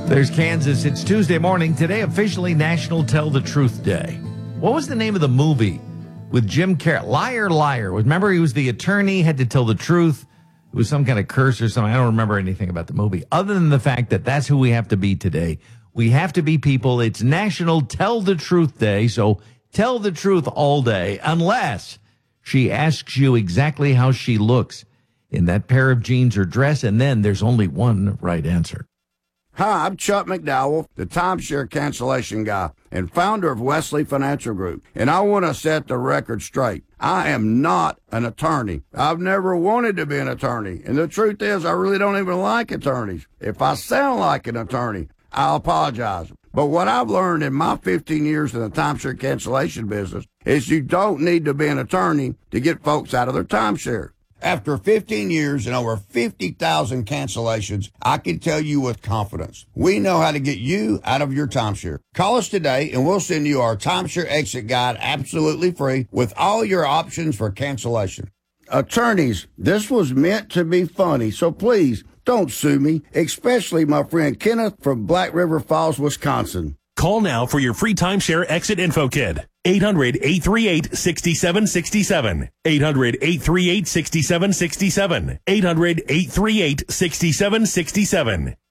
There's Kansas. It's Tuesday morning. Today, officially National Tell the Truth Day. What was the name of the movie with Jim Carrey? Liar, Liar. Remember, he was the attorney, had to tell the truth. It was some kind of curse or something. I don't remember anything about the movie, other than the fact that that's who we have to be today. We have to be people. It's National Tell the Truth Day, so tell the truth all day, unless she asks you exactly how she looks in that pair of jeans or dress, and then there's only one right answer. Hi, I'm Chuck McDowell, the timeshare cancellation guy and founder of Wesley Financial Group, and I want to set the record straight. I am not an attorney. I've never wanted to be an attorney, and the truth is I really don't even like attorneys. If I sound like an attorney, I'll apologize. But what I've learned in my 15 years in the timeshare cancellation business is you don't need to be an attorney to get folks out of their timeshare. After 15 years and over 50,000 cancellations, I can tell you with confidence, we know how to get you out of your timeshare. Call us today and we'll send you our timeshare exit guide absolutely free with all your options for cancellation. Attorneys, this was meant to be funny, so please don't sue me, especially my friend Kenneth from Black River Falls, Wisconsin. Call now for your free timeshare exit info kit. 800-838-6767. 800-838-6767. 800-838-6767.